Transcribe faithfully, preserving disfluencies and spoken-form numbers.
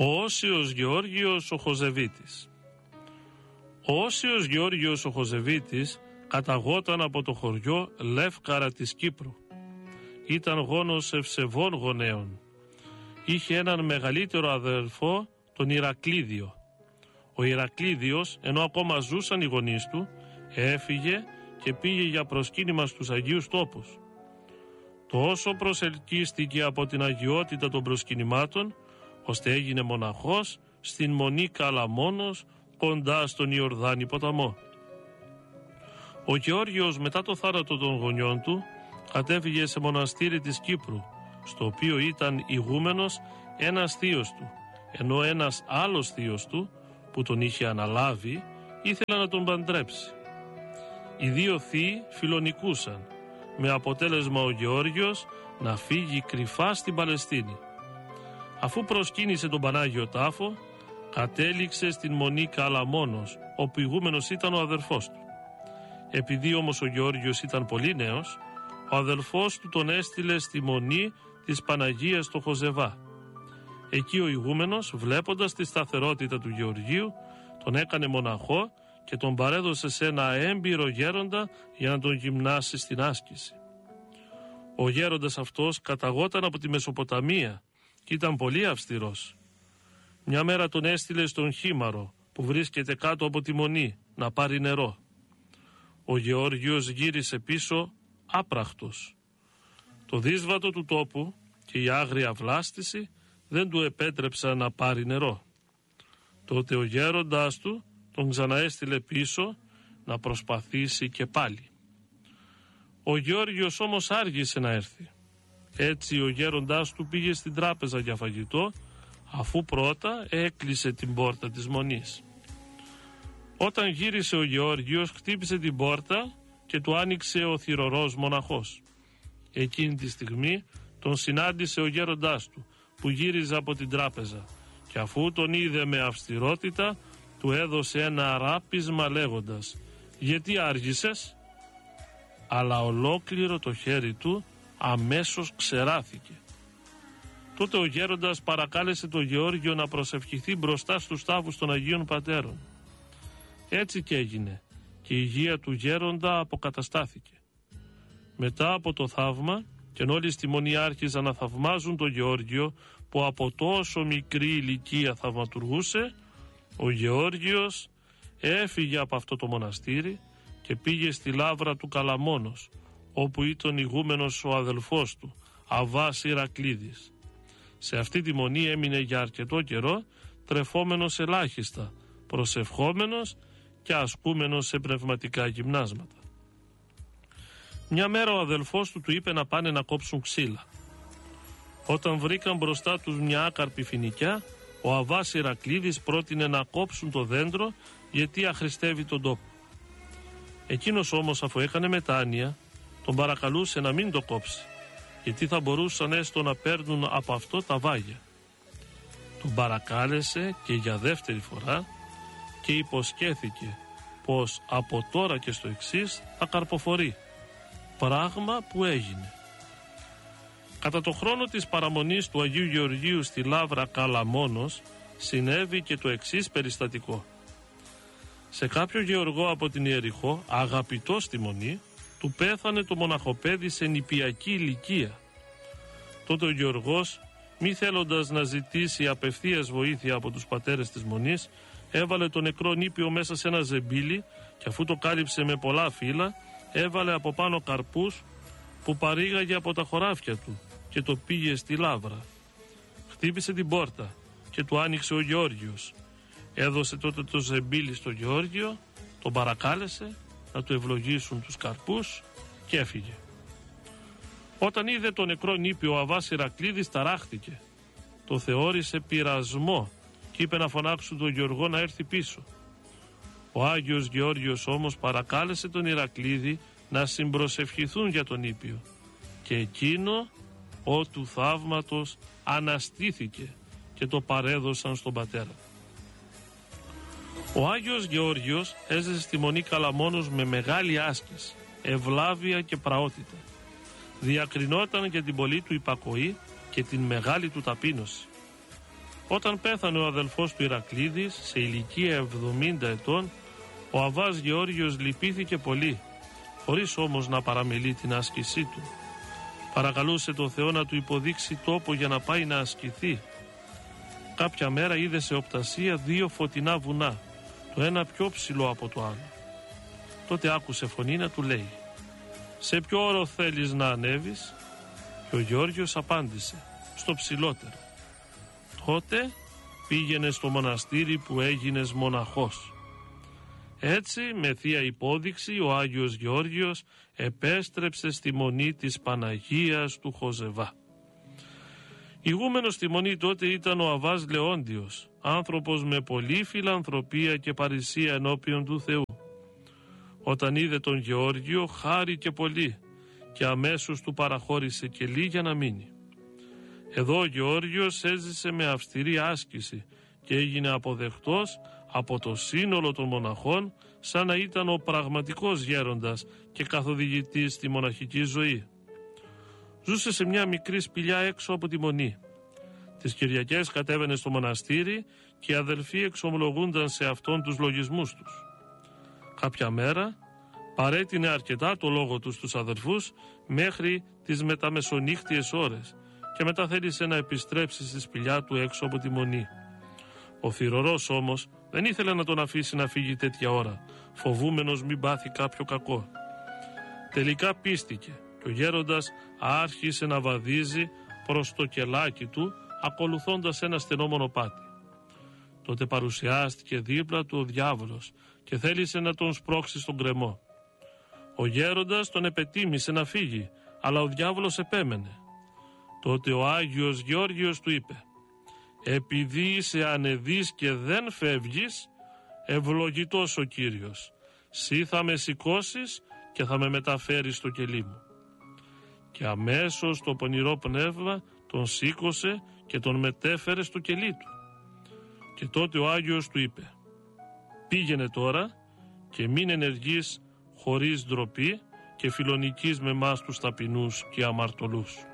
Ο Όσιος Γεώργιος ο Χοζεβίτης. Ο Όσιος Γεώργιος ο Χοζεβίτης καταγόταν από το χωριό Λεύκαρα της Κύπρου. Ήταν γόνος ευσεβών γονέων. Είχε έναν μεγαλύτερο αδελφό, τον Ηρακλήδιο. Ο Ηρακλήδιος, ενώ ακόμα ζούσαν οι γονείς του, έφυγε και πήγε για προσκύνημα στους Αγίους Τόπους. Τόσο προσελκύστηκε από την αγιότητα των προσκυνημάτων, ώστε έγινε μοναχός στην Μονή Καλαμόνος, κοντά στον Ιορδάνη ποταμό. Ο Γεώργιος, μετά το θάνατο των γονιών του, κατέφυγε σε μοναστήρι της Κύπρου, στο οποίο ήταν ηγούμενος ένας θείος του, ενώ ένας άλλος θείος του, που τον είχε αναλάβει, ήθελε να τον παντρέψει. Οι δύο θείοι φιλονικούσαν, με αποτέλεσμα ο Γεώργιος να φύγει κρυφά στην Παλαιστίνη. Αφού προσκύνησε τον Πανάγιο Τάφο, κατέληξε στην Μονή Καλαμόνος, όπου ηγούμενος ήταν ο αδερφός του. Επειδή όμως ο Γεώργιος ήταν πολύ νέος, ο αδελφός του τον έστειλε στη Μονή της Παναγίας στο Χοζεβά. Εκεί ο ηγούμενος, βλέποντας τη σταθερότητα του Γεωργίου, τον έκανε μοναχό και τον παρέδωσε σε ένα έμπειρο γέροντα για να τον γυμνάσει στην άσκηση. Ο γέροντας αυτός καταγόταν από τη Μεσοποταμία και ήταν πολύ αυστηρός. Μια μέρα τον έστειλε στον Χήμαρο, που βρίσκεται κάτω από τη Μονή, να πάρει νερό. Ο Γεώργιος γύρισε πίσω άπραχτος. Το δύσβατο του τόπου και η άγρια βλάστηση δεν του επέτρεψαν να πάρει νερό. Τότε ο γέροντάς του τον ξαναέστειλε πίσω να προσπαθήσει και πάλι. Ο Γεώργιος όμως άργησε να έρθει. Έτσι ο γέροντάς του πήγε στην τράπεζα για φαγητό, αφού πρώτα έκλεισε την πόρτα της Μονής. Όταν γύρισε ο Γεώργιος, χτύπησε την πόρτα και του άνοιξε ο θυρωρός μοναχός. Εκείνη τη στιγμή τον συνάντησε ο γέροντάς του, που γύριζε από την τράπεζα, και αφού τον είδε με αυστηρότητα, του έδωσε ένα ράπισμα λέγοντας «Γιατί άργησες?» Αλλά ολόκληρο το χέρι του αμέσως ξεράθηκε. Τότε ο γέροντας παρακάλεσε τον Γεώργιο να προσευχηθεί μπροστά στους τάφους των Αγίων Πατέρων. Έτσι και έγινε, και η υγεία του γέροντα αποκαταστάθηκε. Μετά από το θαύμα, και όλοι στη Μονή άρχιζαν να θαυμάζουν τον Γεώργιο, που από τόσο μικρή ηλικία θαυματουργούσε, ο Γεώργιος έφυγε από αυτό το μοναστήρι και πήγε στη Λαύρα του Καλαμόνος, όπου ήταν ηγούμενος ο αδελφός του, Αββάς Ηρακλήδης. Σε αυτή τη Μονή έμεινε για αρκετό καιρό, τρεφόμενος ελάχιστα, προσευχόμενος και ασκούμενος σε πνευματικά γυμνάσματα. Μια μέρα ο αδελφός του του είπε να πάνε να κόψουν ξύλα. Όταν βρήκαν μπροστά τους μια άκαρπη φοινικιά, ο Αββάς Ηρακλήδης πρότεινε να κόψουν το δέντρο, γιατί αχρηστεύει τον τόπο. Εκείνος όμως, αφού έκανε μετάνοια, τον παρακαλούσε να μην το κόψει, γιατί θα μπορούσαν έστω να παίρνουν από αυτό τα βάγια. Τον παρακάλεσε και για δεύτερη φορά και υποσχέθηκε πως από τώρα και στο εξής θα καρποφορεί, πράγμα που έγινε. Κατά το χρόνο της παραμονής του Αγίου Γεωργίου στη Λαύρα Καλαμόνος συνέβη και το εξής περιστατικό. Σε κάποιο γεωργό από την Ιεριχώ, αγαπητό στη Μονή, του πέθανε το μοναχοπέδι σε νηπιακή ηλικία. Τότε ο γεωργός, μη θέλοντας να ζητήσει απευθείας βοήθεια από τους πατέρες της Μονής, έβαλε το νεκρό νήπιο μέσα σε ένα ζεμπίλι και αφού το κάλυψε με πολλά φύλλα, έβαλε από πάνω καρπούς που παρήγαγε από τα χωράφια του και το πήγε στη Λαύρα. Χτύπησε την πόρτα και του άνοιξε ο Γεώργιος. Έδωσε τότε το ζεμπίλι στο Γεώργιο, τον παρακάλεσε να του ευλογήσουν τους καρπούς και έφυγε. Όταν είδε το νεκρό νήπιο, ο Αββάς Ηρακλήδης ταράχτηκε. Το θεώρησε πειρασμό και είπε να φωνάξουν τον Γεωργό να έρθει πίσω. Ο Άγιος Γεώργιος όμως παρακάλεσε τον Ηρακλήδη να συμπροσευχηθούν για τον νήπιο, και εκείνο ο του θαύματος αναστήθηκε και το παρέδωσαν στον πατέρα. Ο Άγιος Γεώργιος έζησε στη Μονή Καλαμόνος με μεγάλη άσκηση, ευλάβεια και πραότητα. Διακρινόταν για την πολλή του υπακοή και την μεγάλη του ταπείνωση. Όταν πέθανε ο αδελφός του Ηρακλήδης σε ηλικία εβδομήντα ετών, ο Αββάς Γεώργιος λυπήθηκε πολύ, χωρίς όμως να παραμελεί την άσκησή του. Παρακαλούσε τον Θεό να του υποδείξει τόπο για να πάει να ασκηθεί. Κάποια μέρα είδε σε οπτασία δύο φωτεινά βουνά, το ένα πιο ψηλό από το άλλο. Τότε άκουσε φωνή να του λέει: «Σε ποιο όρο θέλεις να ανέβεις?» Και ο Γεώργιος απάντησε: «Στο ψηλότερο». «Τότε πήγαινε στο μοναστήρι που έγινες μοναχός». Έτσι, με θεία υπόδειξη, ο Άγιος Γεώργιος επέστρεψε στη μονή της Παναγίας του Χοζεβά. Ηγούμενος στη μονή τότε ήταν ο Αββάς Λεόντιος, άνθρωπος με πολλή φιλανθρωπία και παρησία ενώπιον του Θεού. Όταν είδε τον Γεώργιο, χάρηκε πολύ και αμέσως του παραχώρησε κελί για να μείνει. Εδώ ο Γεώργιος έζησε με αυστηρή άσκηση και έγινε αποδεκτός από το σύνολο των μοναχών σαν να ήταν ο πραγματικός γέροντας και καθοδηγητής στη μοναχική ζωή. Ζούσε σε μια μικρή σπηλιά έξω από τη μονή. Τις Κυριακές κατέβαινε στο μοναστήρι και οι αδελφοί εξομολογούνταν σε αυτόν τους λογισμούς τους. Κάποια μέρα παρέτεινε αρκετά το λόγο του στους αδελφούς μέχρι τις μεταμεσονύχτιες ώρες και μετά θέλησε να επιστρέψει στη σπηλιά του έξω από τη μονή. Ο θυρωρός όμως δεν ήθελε να τον αφήσει να φύγει τέτοια ώρα, φοβούμενος μην πάθει κάποιο κακό. Τελικά πίστηκε και ο γέροντας άρχισε να βαδίζει προς το κελάκι του, ακολουθώντας ένα στενό μονοπάτι. Τότε παρουσιάστηκε δίπλα του ο διάβολος και θέλησε να τον σπρώξει στον γκρεμό. Ο γέροντας τον επετίμησε να φύγει, αλλά ο διάβολος επέμενε. Τότε ο Άγιος Γεώργιος του είπε: «Επειδή είσαι ανεδής και δεν φεύγεις, ευλογητός ο Κύριος. Συ θα με σηκώσεις και θα με μεταφέρεις στο κελί μου». Και αμέσως το πονηρό πνεύμα τον σήκωσε και τον μετέφερε στο κελί του. Και τότε ο Άγιος του είπε: «Πήγαινε τώρα και μην ενεργείς χωρίς ντροπή και φιλονικείς με μας τους ταπεινούς και αμαρτωλούς».